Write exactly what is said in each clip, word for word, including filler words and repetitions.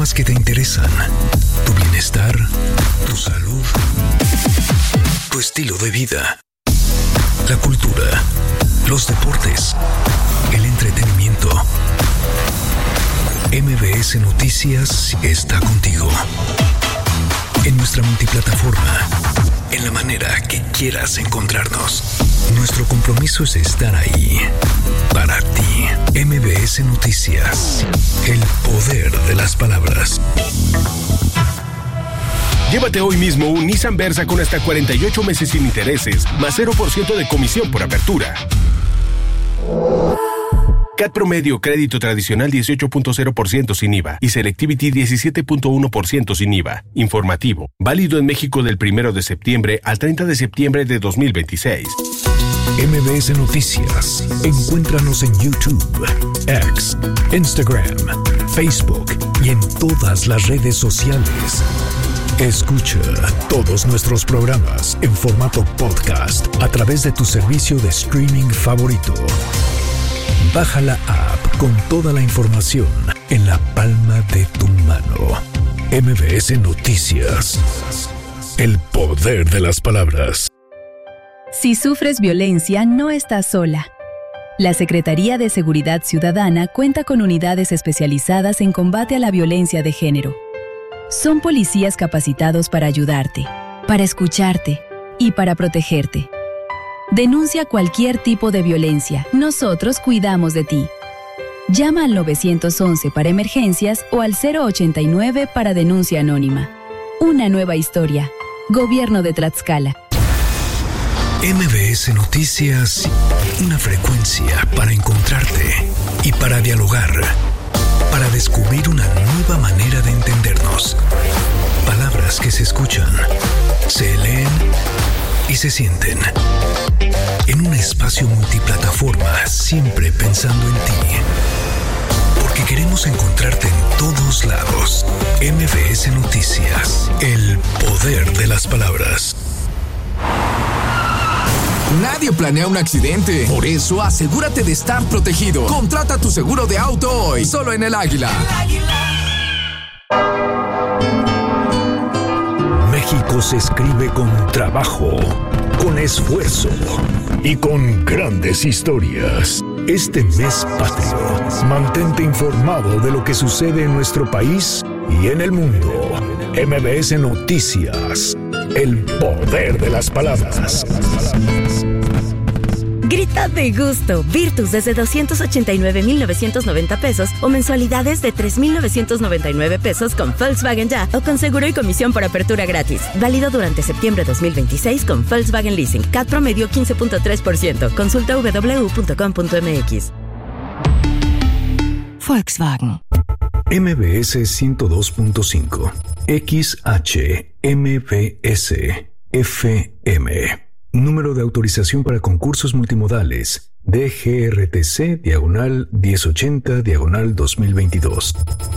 temas que te interesan, tu bienestar, tu salud, tu estilo de vida, la cultura, los deportes, el entretenimiento. M B S Noticias está contigo. En nuestra multiplataforma, en la manera que quieras encontrarnos. Nuestro compromiso es estar ahí para ti. M B S Noticias, el poder de las palabras. Llévate hoy mismo un Nissan Versa con hasta cuarenta y ocho meses sin intereses, más cero por ciento de comisión por apertura. C A T promedio, crédito tradicional dieciocho punto cero por ciento sin I V A y Selectivity diecisiete punto uno por ciento sin I V A. Informativo. Válido en México del primero de septiembre al treinta de septiembre de dos mil veintiséis. M B S Noticias. Encuéntranos en YouTube, X, Instagram, Facebook y en todas las redes sociales. Escucha todos nuestros programas en formato podcast a través de tu servicio de streaming favorito. Baja la app con toda la información en la palma de tu mano. M B S Noticias. El poder de las palabras. Si sufres violencia, no estás sola. La Secretaría de Seguridad Ciudadana cuenta con unidades especializadas en combate a la violencia de género. Son policías capacitados para ayudarte, para escucharte y para protegerte. Denuncia cualquier tipo de violencia. Nosotros cuidamos de ti. Llama al nueve once para emergencias o al cero ochenta y nueve para denuncia anónima. Una nueva historia. Gobierno de Tlaxcala. M B S Noticias, una frecuencia para encontrarte y para dialogar, para descubrir una nueva manera de entendernos. Palabras que se escuchan, se leen y se sienten. En un espacio multiplataforma, siempre pensando en ti. Porque queremos encontrarte en todos lados. M B S Noticias, el poder de las palabras. Nadie planea un accidente. Por eso, asegúrate de estar protegido. Contrata tu seguro de auto hoy, solo en El Águila. México se escribe con trabajo, con esfuerzo y con grandes historias. Este mes patrio, mantente informado de lo que sucede en nuestro país y en el mundo. M B S Noticias, el poder de las palabras. Grita de gusto. Virtus desde doscientos ochenta y nueve mil novecientos noventa pesos o mensualidades de tres mil novecientos noventa y nueve pesos con Volkswagen Ya o con seguro y comisión por apertura gratis. Válido durante septiembre dos mil veintiséis con Volkswagen Leasing. C A T promedio quince punto tres por ciento. Consulta w w w punto com punto m x. Volkswagen. M B S ciento dos punto cinco. X H M B S F M. Número de autorización para concursos multimodales. D G R T C diagonal diez ochenta diagonal dos mil veintidós.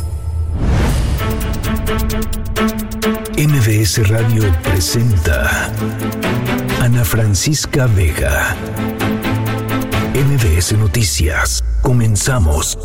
M B S Radio presenta Ana Francisca Vega. M B S Noticias. Comenzamos.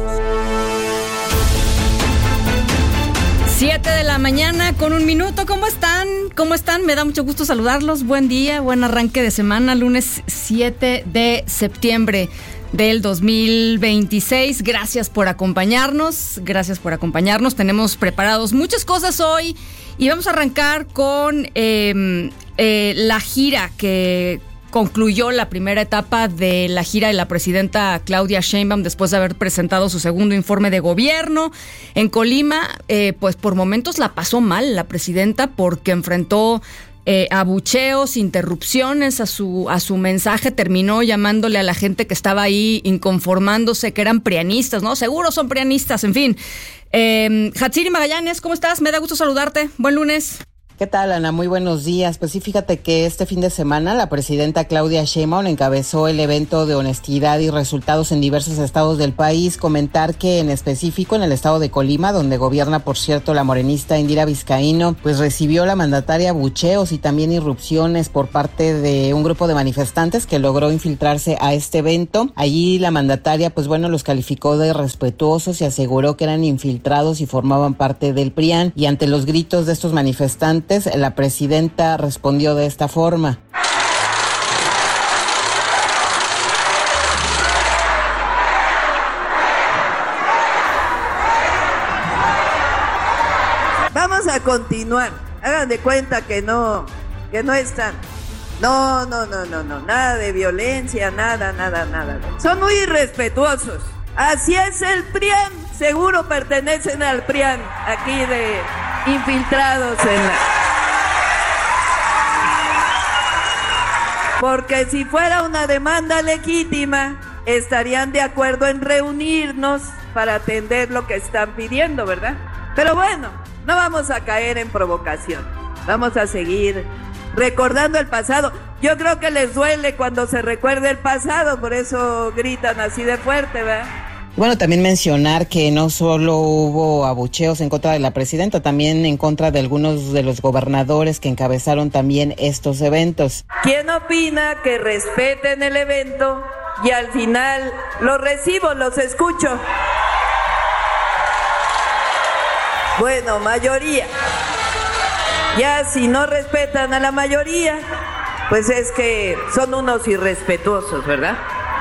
Siete de la mañana con un minuto. ¿Cómo están? ¿Cómo están? Me da mucho gusto saludarlos. Buen día, buen arranque de semana. Lunes siete de septiembre del dos mil veintiséis. Gracias por acompañarnos. Gracias por acompañarnos. Tenemos preparados muchas cosas hoy y vamos a arrancar con eh, eh, la gira que concluyó la primera etapa de la gira de la presidenta Claudia Sheinbaum después de haber presentado su segundo informe de gobierno. En Colima, eh, pues por momentos la pasó mal la presidenta porque enfrentó eh, abucheos, interrupciones a su, a su mensaje. Terminó llamándole a la gente que estaba ahí inconformándose que eran prianistas, ¿no? Seguro son prianistas, en fin. Eh, Hatsiri Magallanes, ¿cómo estás? Me da gusto saludarte. Buen lunes. ¿Qué tal, Ana? Muy buenos días. Pues sí, fíjate que este fin de semana la presidenta Claudia Sheinbaum encabezó el evento de honestidad y resultados en diversos estados del país. Comentar que en específico en el estado de Colima, donde gobierna, por cierto, la morenista Indira Vizcaíno, pues recibió la mandataria bucheos y también irrupciones por parte de un grupo de manifestantes que logró infiltrarse a este evento. Allí la mandataria, pues bueno, los calificó de respetuosos y aseguró que eran infiltrados y formaban parte del P R I A N. Y ante los gritos de estos manifestantes, la presidenta respondió de esta forma. Vamos a continuar. Hagan de cuenta que no, que no están. No, no, no, no, no. Nada de violencia, nada, nada, nada. Son muy irrespetuosos. Así es el P R I A N. Seguro pertenecen al P R I A N. Aquí de infiltrados en la... Porque si fuera una demanda legítima, estarían de acuerdo en reunirnos para atender lo que están pidiendo, ¿verdad? Pero bueno, no vamos a caer en provocación. Vamos a seguir recordando el pasado. Yo creo que les duele cuando se recuerda el pasado, por eso gritan así de fuerte, ¿verdad? Bueno, también mencionar que no solo hubo abucheos en contra de la presidenta, también en contra de algunos de los gobernadores que encabezaron también estos eventos. ¿Quién opina que respeten el evento y al final los recibo, los escucho? Bueno, mayoría. Ya si no respetan a la mayoría, pues es que son unos irrespetuosos, ¿verdad?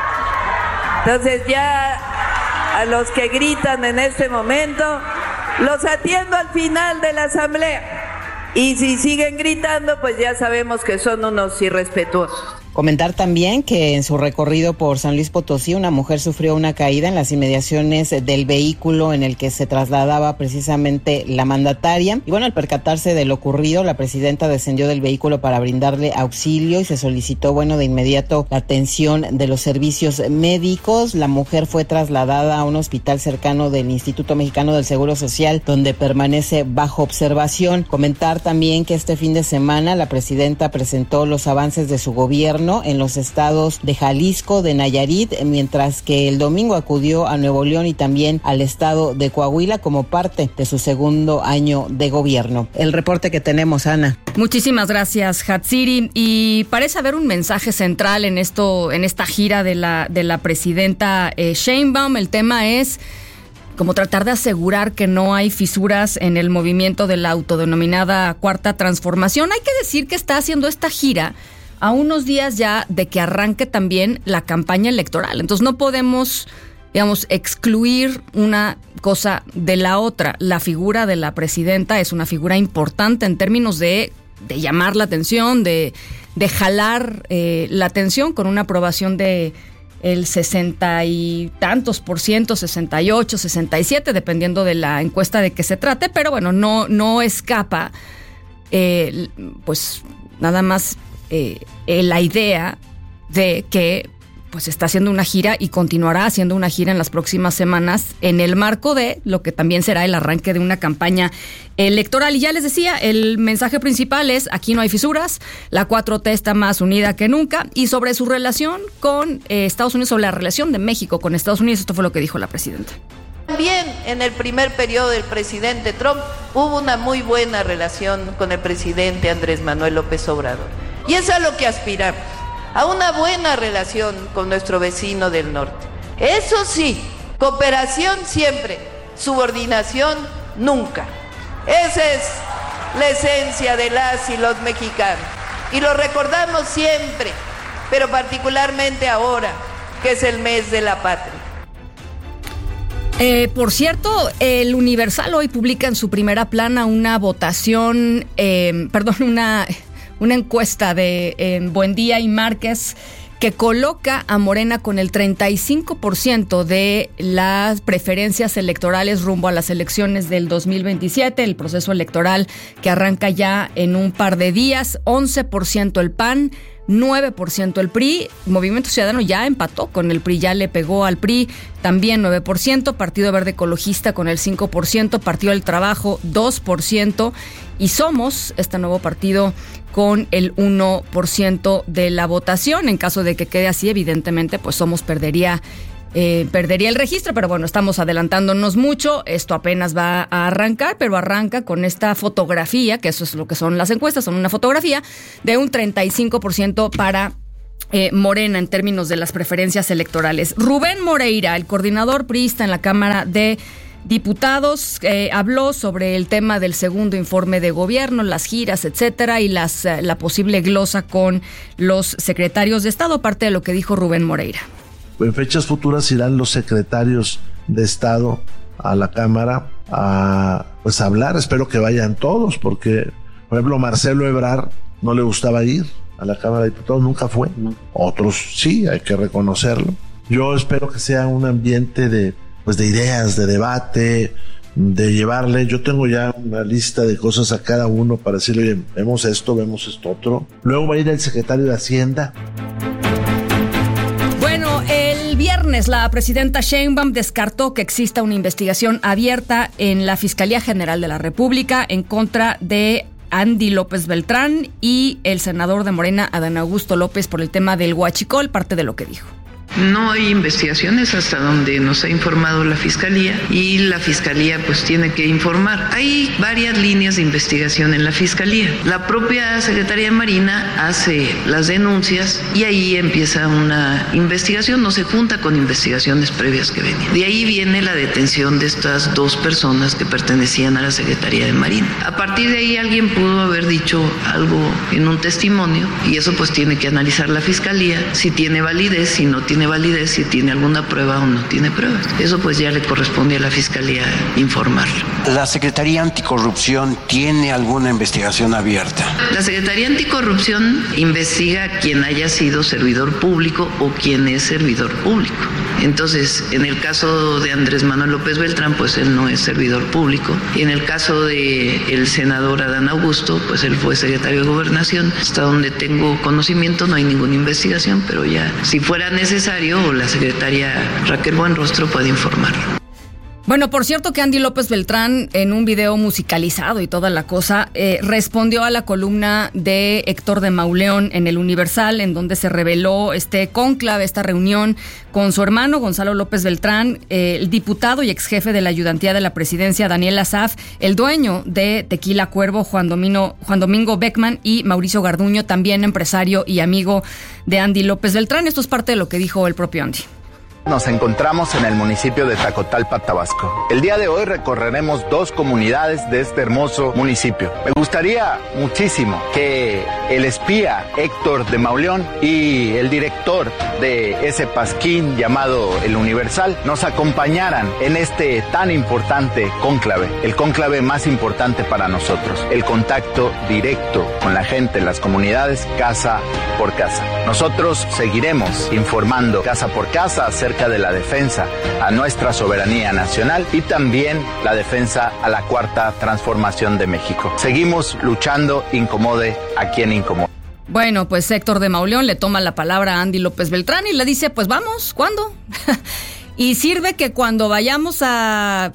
Entonces ya... a los que gritan en este momento, los atiendo al final de la asamblea. Y si siguen gritando, pues ya sabemos que son unos irrespetuosos. Comentar también que en su recorrido por San Luis Potosí, una mujer sufrió una caída en las inmediaciones del vehículo en el que se trasladaba precisamente la mandataria. Y bueno, al percatarse de lo ocurrido, la presidenta descendió del vehículo para brindarle auxilio y se solicitó, bueno, de inmediato la atención de los servicios médicos. La mujer fue trasladada a un hospital cercano del Instituto Mexicano del Seguro Social, donde permanece bajo observación. Comentar también que este fin de semana la presidenta presentó los avances de su gobierno en los estados de Jalisco, de Nayarit, mientras que el domingo acudió a Nuevo León y también al estado de Coahuila como parte de su segundo año de gobierno. El reporte que tenemos, Ana. Muchísimas gracias, Hatsiri. Y parece haber un mensaje central en esto, en esta gira de la de la presidenta eh, Sheinbaum. El tema es como tratar de asegurar que no hay fisuras en el movimiento de la autodenominada Cuarta Transformación. Hay que decir que está haciendo esta gira a unos días ya de que arranque también la campaña electoral. Entonces no podemos, digamos, excluir una cosa de la otra. La figura de la presidenta es una figura importante en términos de, de llamar la atención, de, de jalar eh, la atención con una aprobación de el sesenta y tantos por ciento, sesenta y ocho, sesenta y siete, dependiendo de la encuesta de que se trate, pero bueno, no, no escapa, eh, pues nada más Eh, eh, la idea de que pues está haciendo una gira y continuará haciendo una gira en las próximas semanas en el marco de lo que también será el arranque de una campaña electoral. Y ya les decía, el mensaje principal es: aquí no hay fisuras, la cuatro T está más unida que nunca. Y sobre su relación con eh, Estados Unidos, sobre la relación de México con Estados Unidos, esto fue lo que dijo la presidenta. También en el primer periodo del presidente Trump hubo una muy buena relación con el presidente Andrés Manuel López Obrador. Y es a lo que aspiramos, a una buena relación con nuestro vecino del norte. Eso sí, cooperación siempre, subordinación nunca. Esa es la esencia de las y los mexicanos. Y lo recordamos siempre, pero particularmente ahora, que es el mes de la patria. Eh, por cierto, el Universal hoy publica en su primera plana una votación, eh, perdón, una... una encuesta de eh, Buendía y Márquez que coloca a Morena con el treinta y cinco por ciento de las preferencias electorales rumbo a las elecciones del dos mil veintisiete, el proceso electoral que arranca ya en un par de días. Once por ciento el P A N, nueve por ciento. El P R I, Movimiento Ciudadano, ya empató con el P R I, ya le pegó al P R I, también nueve por ciento. Partido Verde Ecologista con el cinco por ciento. Partido del Trabajo, dos por ciento. Y Somos, este nuevo partido, con el uno por ciento de la votación. En caso de que quede así, evidentemente, pues Somos perdería Eh, perdería el registro, pero bueno, estamos adelantándonos mucho, esto apenas va a arrancar, pero arranca con esta fotografía, que eso es lo que son las encuestas, son una fotografía de un treinta y cinco por ciento para eh, Morena en términos de las preferencias electorales. Rubén Moreira, el coordinador priista en la Cámara de Diputados, eh, habló sobre el tema del segundo informe de gobierno, las giras, etcétera, y las, eh, la posible glosa con los secretarios de Estado, parte de lo que dijo Rubén Moreira. En fechas futuras irán los secretarios de Estado a la Cámara a pues a hablar. Espero que vayan todos, porque por ejemplo Marcelo Ebrard no le gustaba ir a la Cámara de Diputados, nunca fue. Otros sí, hay que reconocerlo. Yo espero que sea un ambiente de pues de ideas, de debate, de llevarle. Yo tengo ya una lista de cosas a cada uno para decirle, oye, vemos esto, vemos esto otro. Luego va a ir el secretario de Hacienda. El viernes la presidenta Sheinbaum descartó que exista una investigación abierta en la Fiscalía General de la República en contra de Andy López Beltrán y el senador de Morena, Adán Augusto López, por el tema del huachicol, parte de lo que dijo. No hay investigaciones hasta donde nos ha informado la Fiscalía, y la Fiscalía pues tiene que informar. Hay varias líneas de investigación en la Fiscalía. La propia Secretaría de Marina hace las denuncias y ahí empieza una investigación, no se junta con investigaciones previas que venían. De ahí viene la detención de estas dos personas que pertenecían a la Secretaría de Marina. A partir de ahí alguien pudo haber dicho algo en un testimonio y eso pues tiene que analizar la Fiscalía, si tiene validez, si no tiene validez, si tiene alguna prueba o no tiene pruebas. Eso pues ya le corresponde a la Fiscalía informar. ¿La Secretaría Anticorrupción tiene alguna investigación abierta? La Secretaría Anticorrupción investiga a quien haya sido servidor público o quien es servidor público. Entonces, en el caso de Andrés Manuel López Beltrán, pues él no es servidor público. Y en el caso de el senador Adán Augusto, pues él fue secretario de Gobernación. Hasta donde tengo conocimiento no hay ninguna investigación, pero ya si fuera necesario, la secretaria Raquel Buenrostro puede informarlo. Bueno, por cierto que Andy López Beltrán, en un video musicalizado y toda la cosa, eh, respondió a la columna de Héctor de Mauleón en El Universal, en donde se reveló este cónclave, esta reunión con su hermano Gonzalo López Beltrán, eh, el diputado y ex jefe de la ayudantía de la presidencia Daniel Asaf, el dueño de Tequila Cuervo Juan, Domino, Juan Domingo Beckman, y Mauricio Garduño, también empresario y amigo de Andy López Beltrán. Esto es parte de lo que dijo el propio Andy. Nos encontramos en el municipio de Tacotalpa, Tabasco. El día de hoy recorreremos dos comunidades de este hermoso municipio. Me gustaría muchísimo que el espía Héctor de Mauleón y el director de ese pasquín llamado El Universal nos acompañaran en este tan importante cónclave, el cónclave más importante para nosotros, el contacto directo con la gente en las comunidades, casa por casa. Nosotros seguiremos informando casa por casa acerca de la defensa a nuestra soberanía nacional y también la defensa a la cuarta transformación de México. Seguimos luchando, incomode a quien incomode. Bueno, pues Héctor de Mauleón le toma la palabra a Andy López Beltrán y le dice, pues vamos, ¿cuándo? Y sirve que cuando vayamos a,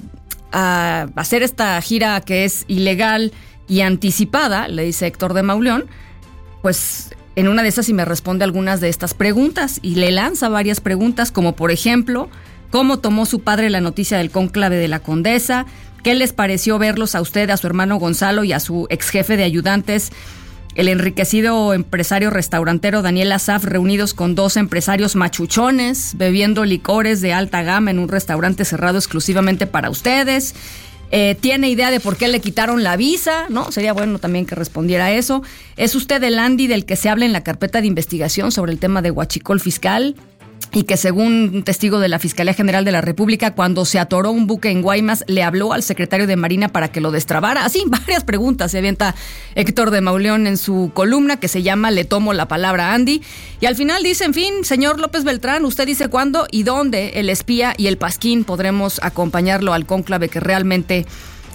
a hacer esta gira que es ilegal y anticipada, le dice Héctor de Mauleón, pues en una de esas sí me responde algunas de estas preguntas y le lanza varias preguntas, como por ejemplo, ¿cómo tomó su padre la noticia del cónclave de la Condesa? ¿Qué les pareció verlos a usted, a su hermano Gonzalo y a su ex jefe de ayudantes, el enriquecido empresario restaurantero Daniel Asaf, reunidos con dos empresarios machuchones, bebiendo licores de alta gama en un restaurante cerrado exclusivamente para ustedes? Eh, ¿Tiene idea de por qué le quitaron la visa? ¿No? Sería bueno también que respondiera eso. ¿Es usted el Andy del que se habla en la carpeta de investigación sobre el tema de huachicol fiscal? Y que según un testigo de la Fiscalía General de la República, cuando se atoró un buque en Guaymas, le habló al secretario de Marina para que lo destrabara. Así, varias preguntas se avienta Héctor de Mauleón en su columna que se llama Le tomo la palabra a Andy. Y al final dice, en fin, señor López Beltrán, usted dice cuándo y dónde el espía y el pasquín podremos acompañarlo al cónclave que realmente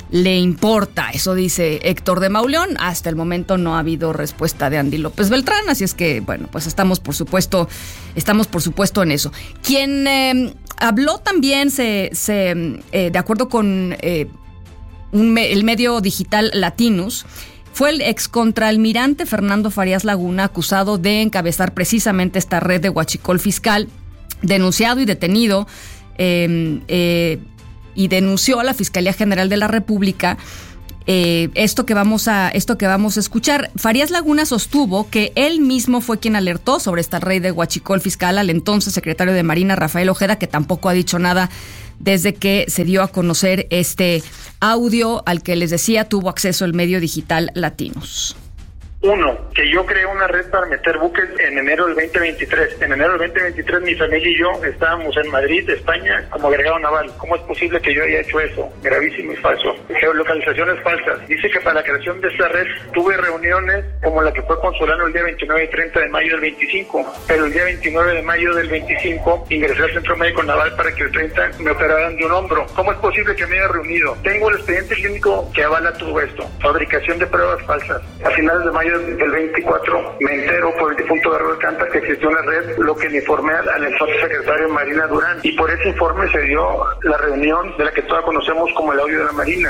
le importa. Eso dice Héctor de Mauleón. Hasta el momento no ha habido respuesta de Andy López Beltrán, así es que, bueno, pues estamos por supuesto, estamos por supuesto en eso. Quien eh, habló también, se, se eh, de acuerdo con eh, un me, el medio digital Latinus, fue el excontraalmirante Fernando Farías Laguna, acusado de encabezar precisamente esta red de huachicol fiscal, denunciado y detenido, eh, eh, y denunció a la Fiscalía General de la República eh, esto que vamos a esto que vamos a escuchar. Farías Laguna sostuvo que él mismo fue quien alertó sobre esta red de huachicol fiscal al entonces secretario de Marina, Rafael Ojeda, que tampoco ha dicho nada desde que se dio a conocer este audio al que les decía tuvo acceso el medio digital Latinus. Uno, que yo creé una red para meter buques en enero del veinte veintitrés. En enero del veinte veintitrés mi familia y yo estábamos en Madrid, España, como agregado naval. ¿Cómo es posible que yo haya hecho eso? Gravísimo y falso. Geolocalizaciones falsas. Dice que para la creación de esta red tuve reuniones como la que fue con Solano el día veintinueve y treinta de mayo del veinticinco. Pero el día veintinueve de mayo del veinticinco ingresé al Centro Médico Naval para que el treinta me operaran de un hombro. ¿Cómo es posible que me haya reunido? Tengo el expediente clínico que avala todo esto. Fabricación de pruebas falsas. A finales de mayo del veinticuatro me entero por el difunto Garro Alcántara que existió una red, lo que le informé al entonces secretario Marina Durán, y por ese informe se dio la reunión de la que todos conocemos como el audio de la Marina.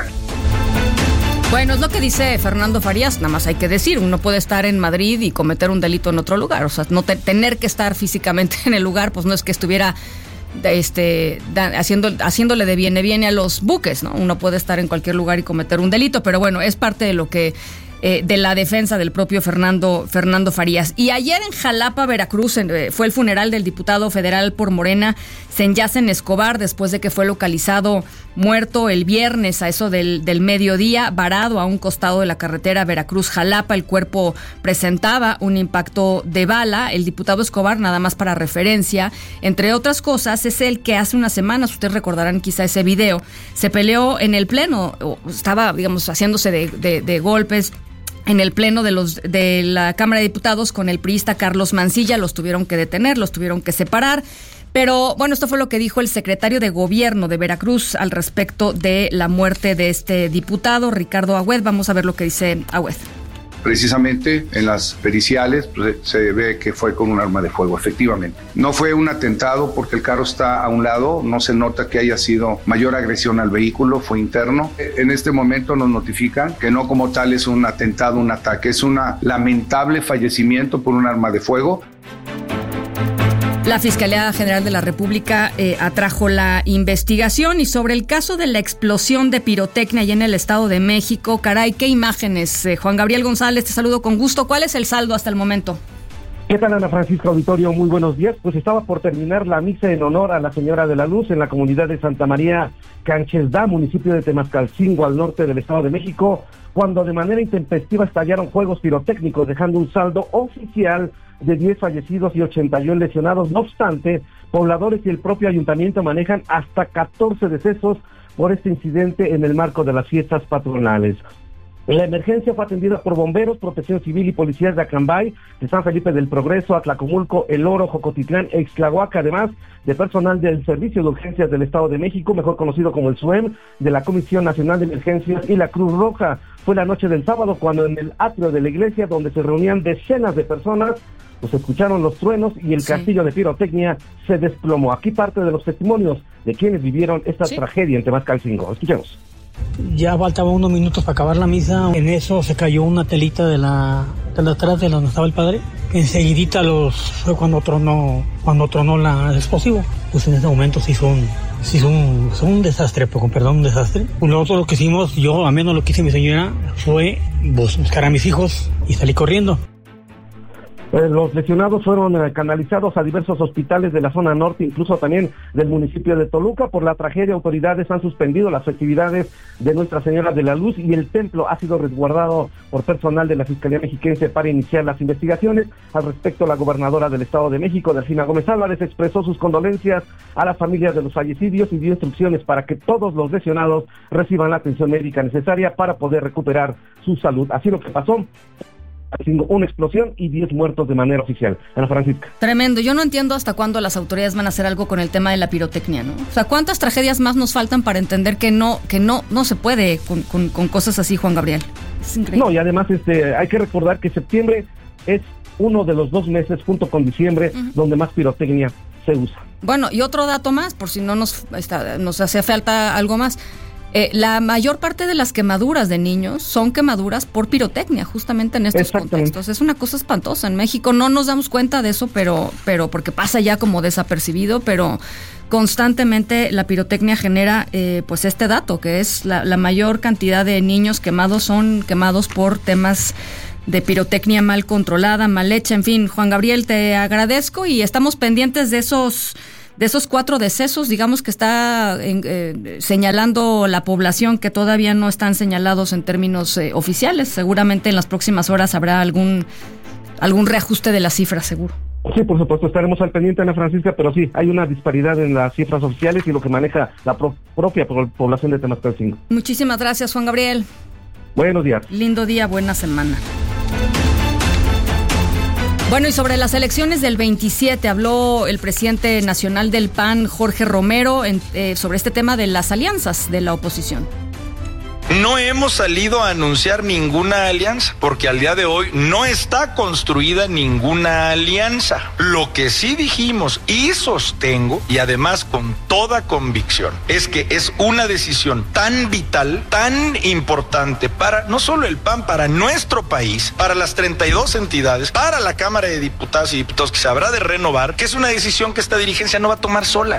Bueno, es lo que dice Fernando Farías, nada más hay que decir, uno puede estar en Madrid y cometer un delito en otro lugar, o sea, no te, tener que estar físicamente en el lugar, pues no es que estuviera este da, haciendo haciéndole de viene viene a los buques, ¿no? Uno puede estar en cualquier lugar y cometer un delito, pero bueno, es parte de lo que Eh, de la defensa del propio Fernando Fernando Farías. Y ayer en Jalapa, Veracruz, eh, fue el funeral del diputado federal por Morena, Senyacen Escobar, después de que fue localizado muerto el viernes a eso del, del mediodía, varado a un costado de la carretera Veracruz-Jalapa. El cuerpo presentaba un impacto de bala. El diputado Escobar, nada más para referencia, entre otras cosas, es el que hace unas semanas, ustedes recordarán quizá ese video, se peleó en el pleno, estaba, digamos, haciéndose de, de, de golpes en el pleno de los de la Cámara de Diputados con el priista Carlos Mancilla. Los tuvieron que detener, los tuvieron que separar. Pero bueno, esto fue lo que dijo el secretario de Gobierno de Veracruz al respecto de la muerte de este diputado, Ricardo Agüed. Vamos a ver lo que dice Agüed. Precisamente en las periciales pues, se ve que fue con un arma de fuego, efectivamente. No fue un atentado porque el carro está a un lado, no se nota que haya sido mayor agresión al vehículo, fue interno. En este momento nos notifican que no como tal es un atentado, un ataque, es un lamentable fallecimiento por un arma de fuego. La Fiscalía General de la República eh, atrajo la investigación. Y sobre el caso de la explosión de pirotecnia allá en el Estado de México, caray, qué imágenes. Eh, Juan Gabriel González, te saludo con gusto. ¿Cuál es el saldo hasta el momento? ¿Qué tal, Ana Francisca Auditorio? Muy buenos días. Pues estaba por terminar la misa en honor a la Señora de la Luz en la comunidad de Santa María Canchesdá, municipio de Temascalcingo, al norte del Estado de México, cuando de manera intempestiva estallaron fuegos pirotécnicos, dejando un saldo oficial de diez fallecidos y ochenta y uno lesionados. No obstante, pobladores y el propio ayuntamiento manejan hasta catorce decesos por este incidente en el marco de las fiestas patronales. La emergencia fue atendida por bomberos, protección civil y policías de Acambay, de San Felipe del Progreso, Atlacomulco, El Oro, Jocotitlán, Ixtlahuaca, además de personal del Servicio de Urgencias del Estado de México, mejor conocido como el S U E M, de la Comisión Nacional de Emergencias y la Cruz Roja. Fue la noche del sábado cuando en el atrio de la iglesia, donde se reunían decenas de personas, pues escucharon los truenos y el sí. castillo de pirotecnia se desplomó. Aquí parte de los testimonios de quienes vivieron esta sí. tragedia en Temascalcingo. Escuchemos. Ya faltaba unos minutos para acabar la misa. En eso se cayó una telita de la de la atrás de donde estaba el padre. Enseguidita los fue cuando tronó cuando tronó la, el explosivo. Pues en ese momento se hizo un se hizo un, se hizo un desastre, con perdón, un desastre. Nosotros lo que hicimos, yo, a menos lo que hice mi señora, fue buscar a mis hijos y salí corriendo. Los lesionados fueron canalizados a diversos hospitales de la zona norte, incluso también del municipio de Toluca. Por la tragedia, autoridades han suspendido las festividades de Nuestra Señora de la Luz y el templo ha sido resguardado por personal de la Fiscalía Mexiquense para iniciar las investigaciones. Al respecto, la gobernadora del Estado de México, Delfina Gómez Álvarez, expresó sus condolencias a las familias de los fallecidos y dio instrucciones para que todos los lesionados reciban la atención médica necesaria para poder recuperar su salud. Así lo que pasó Temascalcingo, una explosión y diez muertos de manera oficial. Ana Francisca. Tremendo. Yo no entiendo hasta cuándo las autoridades van a hacer algo con el tema de la pirotecnia, ¿no? O sea, ¿cuántas tragedias más nos faltan para entender que no, que no, no se puede con, con, con cosas así, Juan Gabriel? Es increíble. No, y además este, hay que recordar que septiembre es uno de los dos meses, junto con diciembre, uh-huh, donde más pirotecnia se usa. Bueno, y otro dato más, por si no nos, está, nos hace falta algo más. Eh, la mayor parte de las quemaduras de niños son quemaduras por pirotecnia, justamente en estos contextos. Es una cosa espantosa. En México no nos damos cuenta de eso, pero, pero porque pasa ya como desapercibido, pero constantemente la pirotecnia genera eh, pues este dato, que es la, la mayor cantidad de niños quemados son quemados por temas de pirotecnia mal controlada, mal hecha. En fin, Juan Gabriel, te agradezco y estamos pendientes de esos de esos cuatro decesos, digamos, que está en, eh, señalando la población, que todavía no están señalados en términos eh, oficiales. Seguramente en las próximas horas habrá algún algún reajuste de las cifras, seguro. Sí, por supuesto, estaremos al pendiente, Ana Francisca, pero sí, hay una disparidad en las cifras oficiales y lo que maneja la pro- propia población de Temascalcingo. Muchísimas gracias, Juan Gabriel. Buenos días. Lindo día, buena semana. Bueno, y sobre las elecciones del veintisiete habló el presidente nacional del P A N, Jorge Romero, en, eh, sobre este tema de las alianzas de la oposición. No hemos salido a anunciar ninguna alianza, porque al día de hoy no está construida ninguna alianza. Lo que sí dijimos y sostengo, y además con toda convicción, es que es una decisión tan vital, tan importante para no solo el P A N, para nuestro país, para las treinta y dos entidades, para la Cámara de Diputadas y Diputados que se habrá de renovar, que es una decisión que esta dirigencia no va a tomar sola.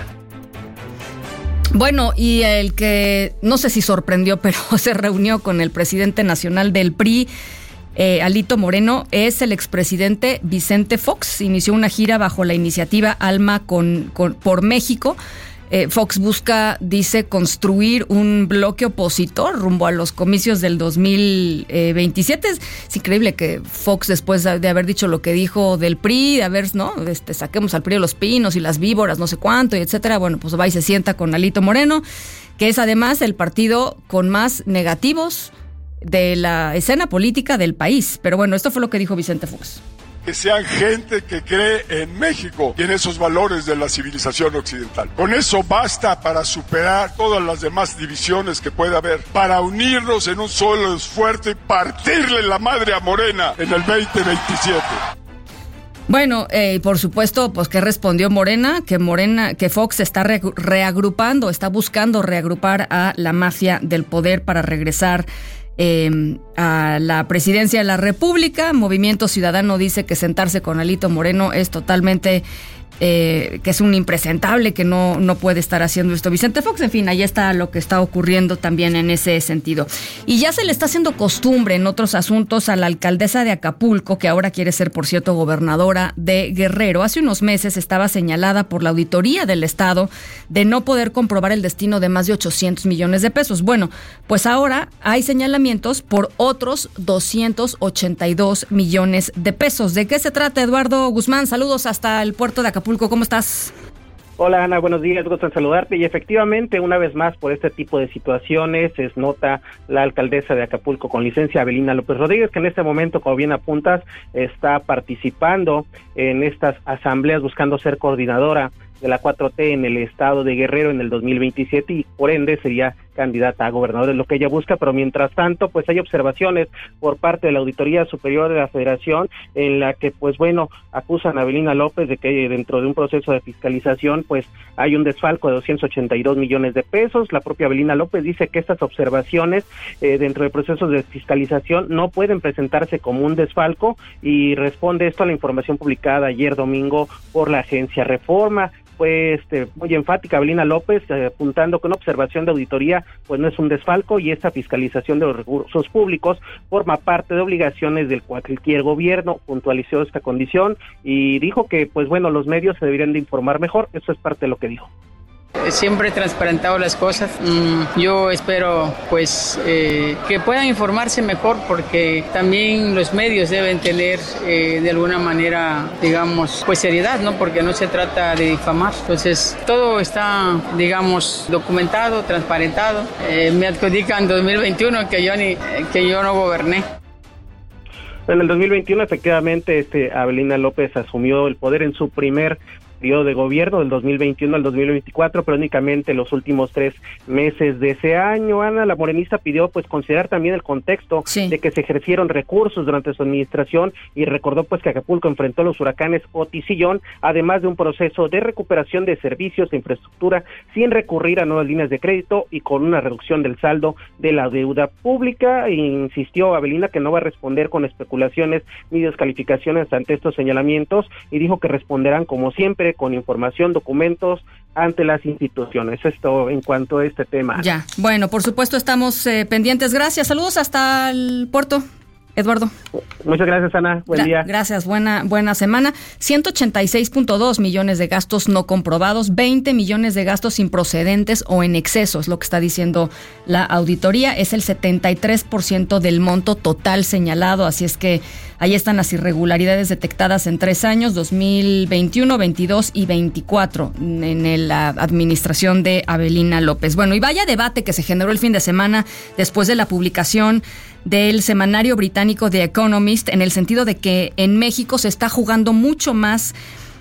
Bueno, y el que no sé si sorprendió, pero se reunió con el presidente nacional del P R I, eh, Alito Moreno, es el expresidente Vicente Fox. Inició una gira bajo la iniciativa Alma con, con, por México. Eh, Fox busca, dice, construir un bloque opositor rumbo a los comicios del dos mil veintisiete. Es, es increíble que Fox, después de haber dicho lo que dijo del P R I, de haber, ¿no? Este, saquemos al P R I de los pinos y las víboras, no sé cuánto, y etcétera. Bueno, pues va y se sienta con Alito Moreno, que es además el partido con más negativos de la escena política del país. Pero bueno, esto fue lo que dijo Vicente Fox. Que sean gente que cree en México y en esos valores de la civilización occidental. Con eso basta para superar todas las demás divisiones que pueda haber, para unirnos en un solo esfuerzo y partirle la madre a Morena en el veinte veintisiete. Bueno, eh, por supuesto, pues que respondió Morena, que Morena, que Fox está re- reagrupando, está buscando reagrupar a la mafia del poder para regresar Eh, a la presidencia de la República. Movimiento Ciudadano dice que sentarse con Alito Moreno es totalmente eh, que es un impresentable, que no, no puede estar haciendo esto Vicente Fox. En fin, ahí está lo que está ocurriendo también en ese sentido. Y ya se le está haciendo costumbre en otros asuntos a la alcaldesa de Acapulco, que ahora quiere ser, por cierto, gobernadora de Guerrero. Hace unos meses estaba señalada por la auditoría del Estado de no poder comprobar el destino de más de ochocientos millones de pesos. Bueno, pues ahora hay señalamientos por otros doscientos ochenta y dos millones de pesos. ¿De qué se trata, Eduardo Guzmán? Saludos hasta el puerto de Acapulco. ¿Cómo estás? Hola Ana, buenos días, gusto en saludarte. Y efectivamente, una vez más, por este tipo de situaciones, es nota la alcaldesa de Acapulco con licencia, Avelina López Rodríguez, que en este momento, como bien apuntas, está participando en estas asambleas buscando ser coordinadora de la cuatro T en el estado de Guerrero en el dos mil veintisiete y por ende sería candidata a gobernador, es lo que ella busca. Pero mientras tanto, pues hay observaciones por parte de la Auditoría Superior de la Federación en la que, pues bueno, acusan a Avelina López de que dentro de un proceso de fiscalización, pues hay un desfalco de doscientos ochenta y dos millones de pesos. La propia Avelina López dice que estas observaciones eh, dentro de procesos de fiscalización no pueden presentarse como un desfalco, y responde esto a la información publicada ayer domingo por la agencia Reforma. Pues este, muy enfática Avelina López, eh, apuntando que una observación de auditoría pues no es un desfalco, y esta fiscalización de los recursos públicos forma parte de obligaciones del cualquier gobierno. Puntualizó esta condición y dijo que pues bueno, los medios se deberían de informar mejor. Eso es parte de lo que dijo. Siempre he transparentado las cosas. Mm, yo espero pues eh, que puedan informarse mejor, porque también los medios deben tener eh, de alguna manera, digamos, pues seriedad, ¿no? Porque no se trata de difamar. Entonces todo está, digamos, documentado, transparentado. Eh, me adjudican dos mil veintiuno que yo ni que yo no goberné. En el dos mil veintiuno, efectivamente, este Avelina López asumió el poder en su primer periodo de gobierno del dos mil veintiuno al dos mil veinticuatro, pero únicamente los últimos tres meses de ese año. Ana, la morenista pidió pues considerar también el contexto sí. de que se ejercieron recursos durante su administración y recordó pues que Acapulco enfrentó los huracanes Otis y John, además de un proceso de recuperación de servicios e infraestructura sin recurrir a nuevas líneas de crédito y con una reducción del saldo de la deuda pública. E insistió Avelina que no va a responder con especulaciones ni descalificaciones ante estos señalamientos y dijo que responderán como siempre con información, documentos ante las instituciones. Esto en cuanto a este tema. Ya, bueno, por supuesto estamos eh, pendientes. Gracias, saludos hasta el puerto. Eduardo. Muchas gracias, Ana. Buen Gra- día. Gracias, buena buena semana. ciento ochenta y seis punto dos millones de gastos no comprobados, veinte millones de gastos improcedentes o en exceso, es lo que está diciendo la auditoría. Es el setenta y tres por ciento del monto total señalado, así es que ahí están las irregularidades detectadas en tres años, dos mil veintiuno, veintidós y veinticuatro, en la administración de Avelina López. Bueno, y vaya debate que se generó el fin de semana después de la publicación del semanario británico The Economist, en el sentido de que en México se está jugando mucho más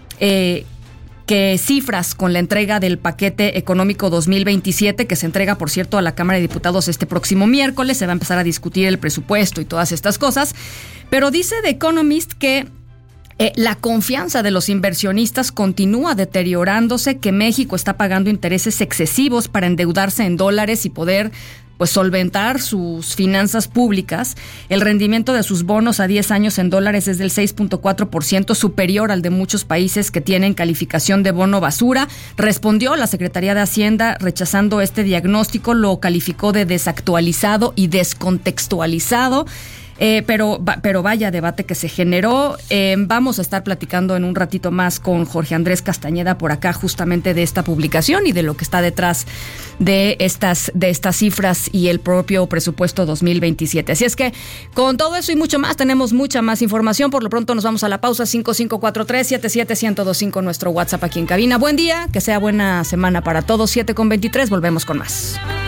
eh, que cifras con la entrega del paquete económico dos mil veintisiete, que se entrega, por cierto, a la Cámara de Diputados este próximo miércoles. Se va a empezar a discutir el presupuesto y todas estas cosas. Pero dice The Economist que Eh, la confianza de los inversionistas continúa deteriorándose, que México está pagando intereses excesivos para endeudarse en dólares y poder pues solventar sus finanzas públicas. El rendimiento de sus bonos a diez años en dólares es del seis punto cuatro por ciento, superior al de muchos países que tienen calificación de bono basura. Respondió la Secretaría de Hacienda rechazando este diagnóstico, lo calificó de desactualizado y descontextualizado. Eh, pero, pero vaya debate que se generó. Eh, vamos a estar platicando en un ratito más con Jorge Andrés Castañeda por acá justamente de esta publicación y de lo que está detrás de estas, de estas cifras y el propio presupuesto dos mil veintisiete. Así es que con todo eso y mucho más tenemos mucha más información. Por lo pronto nos vamos a la pausa. Cinco cinco cuatro tres, siete siete, uno cero dos cinco, nuestro WhatsApp aquí en cabina. Buen día, que sea buena semana para todos. Siete con veintitrés, volvemos con más.